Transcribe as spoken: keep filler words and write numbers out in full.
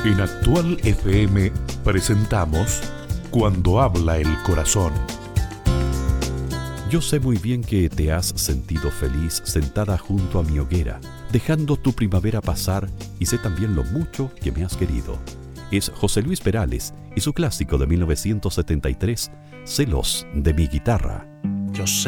En Actual F M presentamos Cuando habla el corazón. Yo sé muy bien que te has sentido feliz sentada junto a mi hoguera, dejando tu primavera pasar, y sé también lo mucho que me has querido. Es José Luis Perales y su clásico de mil novecientos setenta y tres, Celos de mi guitarra. Yo sé